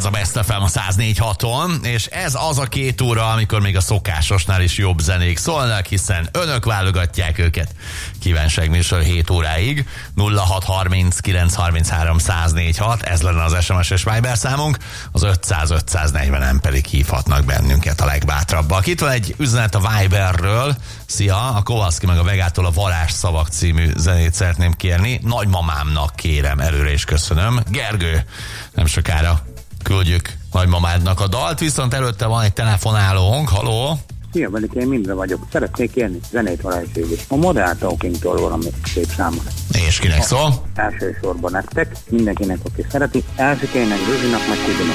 a Best FM a 104.6-on, és ez az a 2 óra, amikor még a szokásosnál is jobb zenék szólnak, hiszen önök válogatják őket. Kívánság műsor 7 óráig. 0630 933 104.6, ez lenne az SMS és Viber számunk, az 500-540-en pedig hívhatnak bennünket a legbátrabbak. Itt van egy üzenet a Viberről. Szia, a Kovalszki meg a Vegától a Varázsszavak című zenét szeretném kérni. Nagymamámnak kérem, előre is köszönöm. Gergő, nem sokára küldjük nagymamádnak a dalt, viszont előtte van egy telefonálónk. Haló? Szia, velük én Mindre vagyok. Szeretnék kérni zenét varázsségét. A Modern Talking-tól valami szép számot. És kinek szól? Elsősorban nektek, mindenkinek, aki szereti. Elsőkének, Ruzsinak, meg Kudinak.